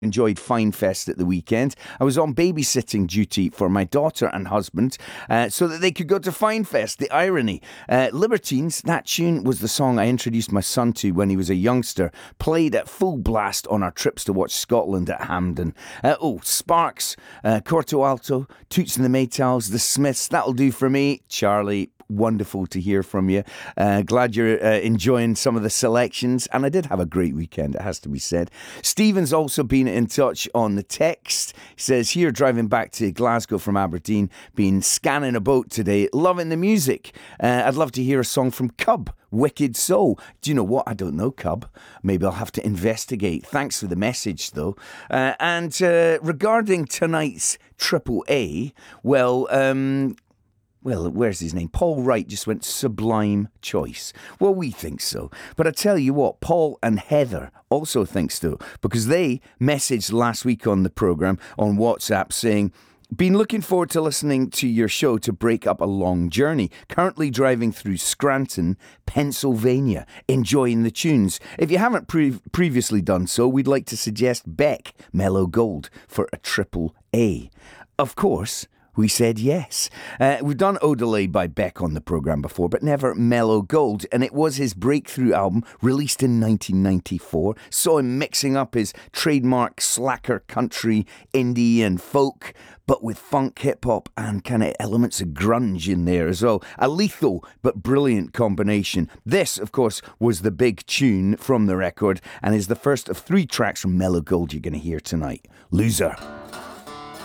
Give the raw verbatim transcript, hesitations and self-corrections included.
Enjoyed Fine Fest at the weekend. I was on babysitting duty for my daughter and husband uh, so that they could go to Fine Fest. The irony. Uh, Libertines, that tune was the song I introduced my son to when he was a youngster, played at full blast on our trips to watch Scotland at Hampden. Uh, oh, Sparks, uh, Corto Alto, Toots and the Maytals, The Smiths, that'll do for me. Charlie, wonderful to hear from you. Uh, glad you're uh, enjoying some of the selections. And I did have a great weekend, it has to be said. Stephen's also been in touch on the text. He says, here driving back to Glasgow from Aberdeen, been scanning a boat today, loving the music. Uh, I'd love to hear a song from Cub, Wicked Soul. Do you know what? I don't know Cub. Maybe I'll have to investigate. Thanks for the message, though. Uh, and uh, regarding tonight's Triple A, well, um... Well, where's his name? Paul Wright just went sublime choice. Well, we think so. But I tell you what, Paul and Heather also think so, because they messaged last week on the programme on WhatsApp saying, been looking forward to listening to your show to break up a long journey. Currently driving through Scranton, Pennsylvania, enjoying the tunes. If you haven't pre- previously done so, we'd like to suggest Beck, Mellow Gold, for a triple A. Of course, we said yes. Uh, we've done Odelay by Beck on the programme before, but never Mellow Gold, and it was his breakthrough album, released in nineteen ninety-four. Saw him mixing up his trademark slacker country, indie and folk, but with funk, hip-hop and kind of elements of grunge in there as well. A lethal but brilliant combination. This, of course, was the big tune from the record and is the first of three tracks from Mellow Gold you're going to hear tonight. Loser.